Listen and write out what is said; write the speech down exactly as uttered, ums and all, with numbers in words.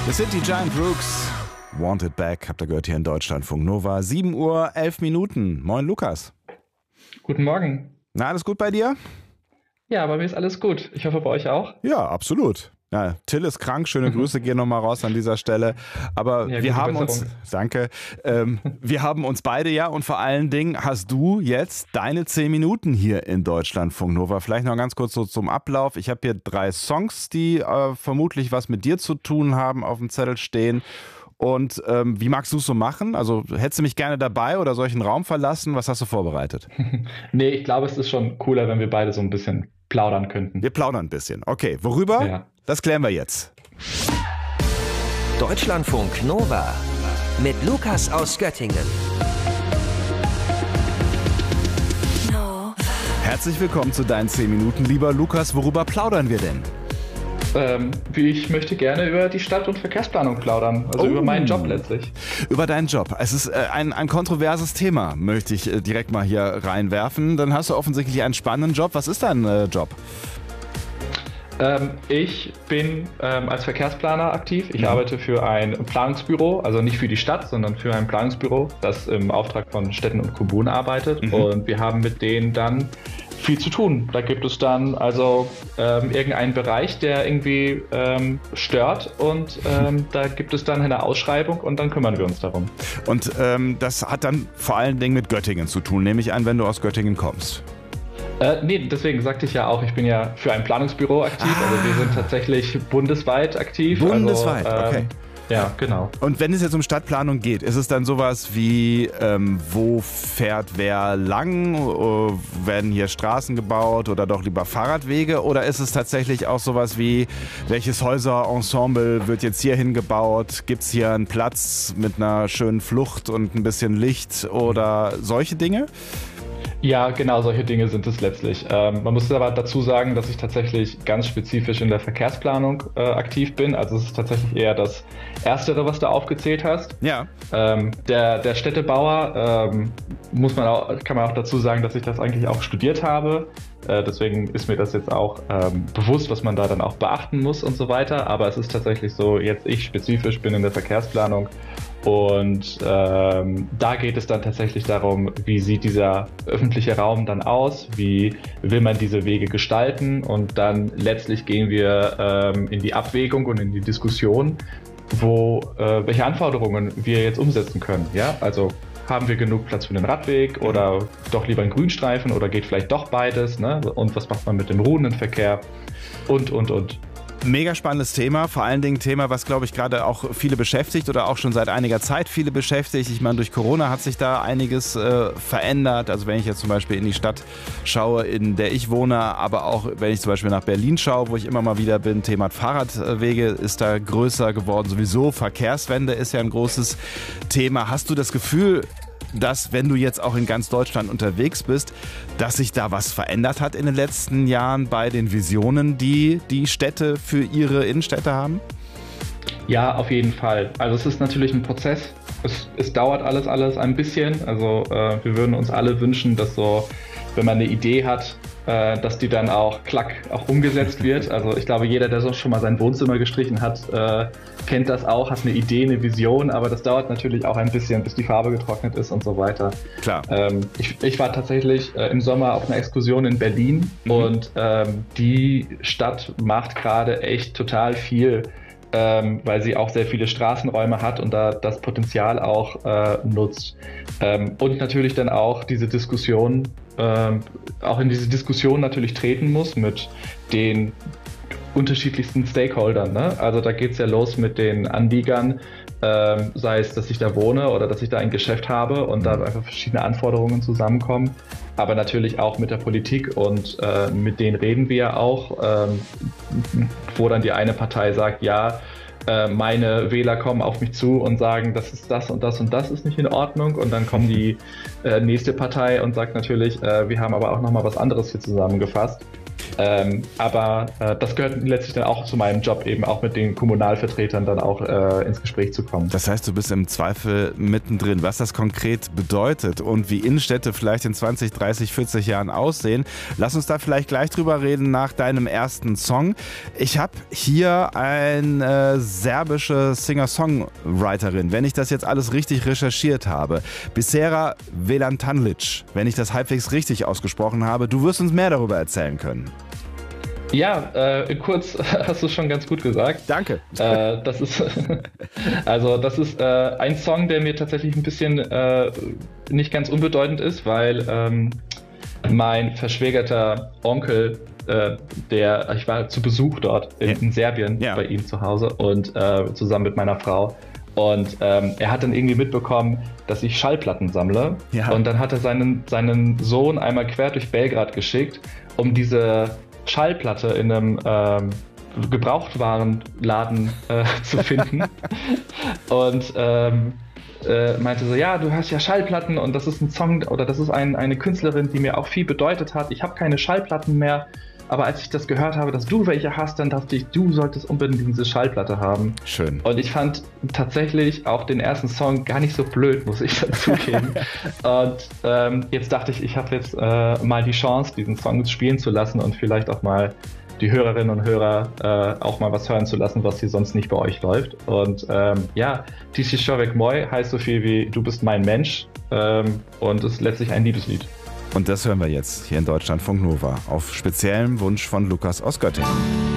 Das sind die Giant Rooks. Wanted Back, habt ihr gehört hier in Deutschlandfunk Nova. sieben Uhr elf Minuten. Moin Lukas. Guten Morgen. Na, alles gut bei dir? Ja, bei mir ist alles gut. Ich hoffe, bei euch auch? Ja, absolut. Ja, Till ist krank, schöne Grüße gehen nochmal raus an dieser Stelle. Aber ja, wir haben Besserung. uns, danke, ähm, wir haben uns beide ja und vor allen Dingen hast du jetzt deine zehn Minuten hier in Deutschlandfunk Nova. Vielleicht noch ganz kurz so zum Ablauf. Ich habe hier drei Songs, die äh, vermutlich was mit dir zu tun haben, auf dem Zettel stehen. Und ähm, wie magst du es so machen? Also hättest du mich gerne dabei oder soll ich einen Raum verlassen? Was hast du vorbereitet? Nee, ich glaube, es ist schon cooler, wenn wir beide so ein bisschen plaudern könnten. Wir plaudern ein bisschen. Okay, worüber? Ja. Das klären wir jetzt. Deutschlandfunk Nova mit Lukas aus Göttingen. Herzlich willkommen zu deinen zehn Minuten. Lieber Lukas, worüber plaudern wir denn? Ähm, ich möchte gerne über die Stadt- und Verkehrsplanung plaudern, also Oh. über meinen Job letztlich. Über deinen Job. Es ist äh, ein, ein kontroverses Thema, möchte ich äh, direkt mal hier reinwerfen. Dann hast du offensichtlich einen spannenden Job. Was ist dein äh, Job? Ähm, ich bin ähm, als Verkehrsplaner aktiv. Ich Mhm. arbeite für ein Planungsbüro, also nicht für die Stadt, sondern für ein Planungsbüro, das im Auftrag von Städten und Kommunen arbeitet. Mhm. Und wir haben mit denen dann viel zu tun. Da gibt es dann also ähm, irgendeinen Bereich, der irgendwie ähm, stört und ähm, da gibt es dann eine Ausschreibung und dann kümmern wir uns darum. Und ähm, das hat dann vor allen Dingen mit Göttingen zu tun, nehme ich an, wenn du aus Göttingen kommst. Äh, nee, deswegen sagte ich ja auch, ich bin ja für ein Planungsbüro aktiv, Ah. also wir sind tatsächlich bundesweit aktiv. Bundesweit, also, ähm, okay. Ja, genau. Und wenn es jetzt um Stadtplanung geht, ist es dann sowas wie, ähm, wo fährt wer lang? Äh, werden hier Straßen gebaut oder doch lieber Fahrradwege? Oder ist es tatsächlich auch sowas wie, welches Häuserensemble wird jetzt hier hingebaut? Gibt es hier einen Platz mit einer schönen Flucht und ein bisschen Licht oder solche Dinge? Ja, genau, solche Dinge sind es letztlich. Ähm, man muss aber dazu sagen, dass ich tatsächlich ganz spezifisch in der Verkehrsplanung äh, aktiv bin. Also es ist tatsächlich eher das Erstere, was du aufgezählt hast. Ja. Ähm, der, der Städtebauer, ähm, muss man auch, kann man auch dazu sagen, dass ich das eigentlich auch studiert habe. Äh, deswegen ist mir das jetzt auch ähm, bewusst, was man da dann auch beachten muss und so weiter. Aber es ist tatsächlich so, jetzt ich spezifisch bin in der Verkehrsplanung. Und ähm, da geht es dann tatsächlich darum, wie sieht dieser öffentliche Raum dann aus, wie will man diese Wege gestalten und dann letztlich gehen wir ähm, in die Abwägung und in die Diskussion, wo äh, welche Anforderungen wir jetzt umsetzen können. Ja, also haben wir genug Platz für den Radweg oder doch lieber einen Grünstreifen oder geht vielleicht doch beides, ne? Und was macht man mit dem ruhenden Verkehr und und und. Mega spannendes Thema, vor allen Dingen ein Thema, was, glaube ich, gerade auch viele beschäftigt oder auch schon seit einiger Zeit viele beschäftigt. Ich meine, durch Corona hat sich da einiges äh, verändert. Also wenn ich jetzt zum Beispiel in die Stadt schaue, in der ich wohne, aber auch wenn ich zum Beispiel nach Berlin schaue, wo ich immer mal wieder bin, Thema Fahrradwege ist da größer geworden. Sowieso Verkehrswende ist ja ein großes Thema. Hast du das Gefühl, dass, wenn du jetzt auch in ganz Deutschland unterwegs bist, dass sich da was verändert hat in den letzten Jahren bei den Visionen, die die Städte für ihre Innenstädte haben? Ja, auf jeden Fall. Also es ist natürlich ein Prozess. Es, es dauert alles, alles ein bisschen. Also äh, wir würden uns alle wünschen, dass so, wenn man eine Idee hat, äh, dass die dann auch klack auch umgesetzt wird. Also ich glaube, jeder, der so schon mal sein Wohnzimmer gestrichen hat, äh, kennt das auch, hat eine Idee, eine Vision, aber das dauert natürlich auch ein bisschen, bis die Farbe getrocknet ist und so weiter. Klar. Ähm, ich, ich war tatsächlich äh, im Sommer auf einer Exkursion in Berlin Mhm. und ähm, die Stadt macht gerade echt total viel, ähm, weil sie auch sehr viele Straßenräume hat und da das Potenzial auch äh, nutzt. Ähm, und natürlich dann auch diese Diskussion, ähm, auch in diese Diskussion natürlich treten muss mit den unterschiedlichsten Stakeholdern. Ne? Also da geht es ja los mit den Anliegern, ähm, sei es, dass ich da wohne oder dass ich da ein Geschäft habe und da einfach verschiedene Anforderungen zusammenkommen. Aber natürlich auch mit der Politik und äh, mit denen reden wir ja auch, ähm, wo dann die eine Partei sagt, ja, äh, meine Wähler kommen auf mich zu und sagen, das ist das und das und das ist nicht in Ordnung. Und dann kommt die äh, nächste Partei und sagt natürlich, äh, wir haben aber auch nochmal was anderes hier zusammengefasst. Ähm, aber äh, das gehört letztlich dann auch zu meinem Job, eben auch mit den Kommunalvertretern dann auch äh, ins Gespräch zu kommen. Das heißt, du bist im Zweifel mittendrin. Was das konkret bedeutet und wie Innenstädte vielleicht in zwanzig, dreißig, vierzig Jahren aussehen, lass uns da vielleicht gleich drüber reden nach deinem ersten Song. Ich habe hier eine serbische Singer-Songwriterin, wenn ich das jetzt alles richtig recherchiert habe. Bisera Velantanlic, wenn ich das halbwegs richtig ausgesprochen habe. Du wirst uns mehr darüber erzählen können. Ja, äh, kurz hast du schon ganz gut gesagt. Danke. Äh, das ist also das ist äh, ein Song, der mir tatsächlich ein bisschen äh, nicht ganz unbedeutend ist, weil ähm, mein verschwägerter Onkel, äh, der ich war zu Besuch dort in, ja. in Serbien ja. bei ihm zu Hause und äh, zusammen mit meiner Frau. Und ähm, er hat dann irgendwie mitbekommen, dass ich Schallplatten sammle. Ja. Und dann hat er seinen, seinen Sohn einmal quer durch Belgrad geschickt, um diese Schallplatte in einem ähm, Gebrauchtwarenladen äh, zu finden. Und ähm, äh, meinte so, ja, du hast ja Schallplatten und das ist ein Song oder das ist ein, eine Künstlerin, die mir auch viel bedeutet hat. Ich habe keine Schallplatten mehr. Aber als ich das gehört habe, dass du welche hast, dann dachte ich, du solltest unbedingt diese Schallplatte haben. Schön. Und ich fand tatsächlich auch den ersten Song gar nicht so blöd, muss ich dazugeben. Und ähm, jetzt dachte ich, ich habe jetzt äh, mal die Chance, diesen Song spielen zu lassen und vielleicht auch mal die Hörerinnen und Hörer äh, auch mal was hören zu lassen, was hier sonst nicht bei euch läuft. Und ähm, ja, Tisi Čovek Moj heißt so viel wie Du bist mein Mensch ähm, und ist letztlich ein Liebeslied. Und das hören wir jetzt hier in Deutschlandfunk Nova auf speziellem Wunsch von Lukas aus Göttingen.